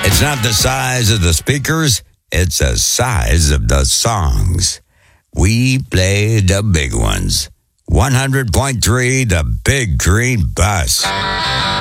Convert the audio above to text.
It's not the size of the speakers, it's the size of the songs. We play the big ones. 100.3, the Big Green Bus.